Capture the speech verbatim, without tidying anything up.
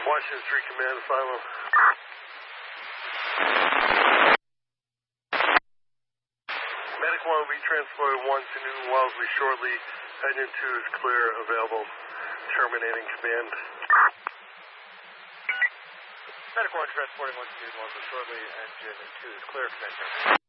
Washington three Command, Philo. Medic one will be transported one to Newton Wellesley shortly. Engine two is clear, available. Terminating command. Medic one transporting one to Newton Wellesley shortly. Engine two is clear, command terminating.